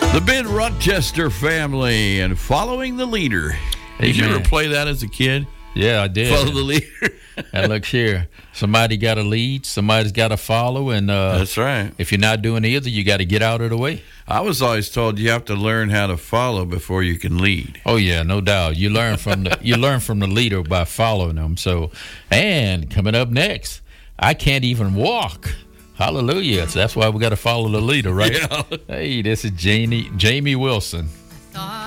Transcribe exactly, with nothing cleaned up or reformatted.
The Ben Rochester family and following the leader. Did you Amen. ever play that as a kid? Yeah, I did. Follow the leader. And look here, somebody got to lead, somebody's got to follow, and uh, That's right. if you're not doing either, you got to get out of the way. I was always told you have to learn how to follow before you can lead. Oh yeah, no doubt. You learn from the you learn from the leader by following them. So, and coming up next, I can't even walk. Hallelujah! So that's why we got to follow the leader, right? Yeah. Hey, this is Jamie Jamie Wilson.